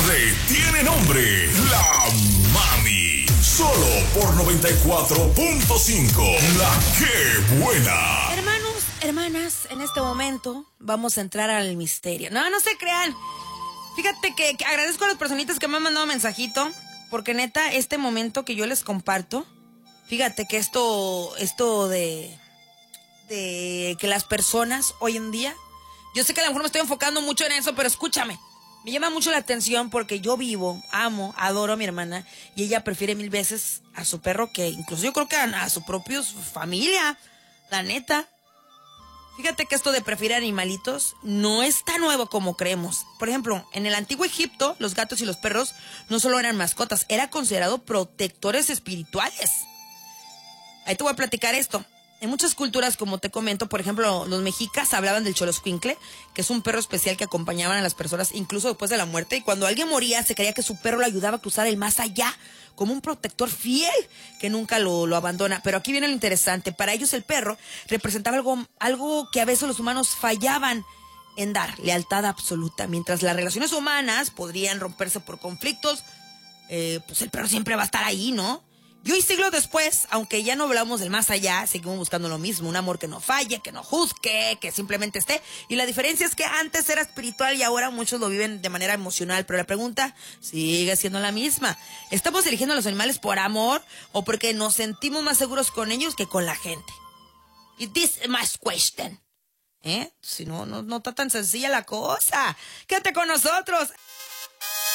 tarde tiene nombre. La Mami. Solo por 94.5. La que buena. Hermanos, hermanas, en este momento vamos a entrar al misterio. No se crean. Fíjate que agradezco a las personitas que me han mandado mensajito, porque neta, este momento que yo les comparto, fíjate que esto de que las personas hoy en día, yo sé que a lo mejor me estoy enfocando mucho en eso, pero escúchame, me llama mucho la atención porque yo vivo, amo, adoro a mi hermana y ella prefiere 1000 veces a su perro que incluso yo creo que a su propia familia, la neta. Fíjate que esto de preferir animalitos no es tan nuevo como creemos. Por ejemplo, en el antiguo Egipto, los gatos y los perros no solo eran mascotas, eran considerados protectores espirituales. Ahí te voy a platicar esto. En muchas culturas, como te comento, por ejemplo, los mexicas hablaban del xoloscuincle, que es un perro especial que acompañaban a las personas incluso después de la muerte. Y cuando alguien moría, se creía que su perro lo ayudaba a cruzar el más allá, como un protector fiel que nunca lo abandona. Pero aquí viene lo interesante. Para ellos el perro representaba algo que a veces los humanos fallaban en dar, lealtad absoluta. Mientras las relaciones humanas podrían romperse por conflictos, pues el perro siempre va a estar ahí, ¿no? Y hoy, siglos después, aunque ya no hablamos del más allá, seguimos buscando lo mismo, un amor que no falle, que no juzgue, que simplemente esté. Y la diferencia es que antes era espiritual y ahora muchos lo viven de manera emocional, pero la pregunta sigue siendo la misma. ¿Estamos eligiendo a los animales por amor o porque nos sentimos más seguros con ellos que con la gente? Y this is my question. Si no está tan sencilla la cosa. Quédate con nosotros.